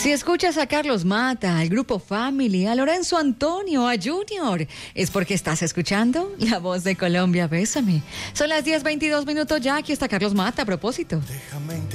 Si escuchas a Carlos Mata, al Grupo Family, a Lorenzo Antonio, a Junior, es porque estás escuchando La Voz de Colombia. Bésame. Son las 10:22 ya. Aquí está Carlos Mata a propósito. Déjame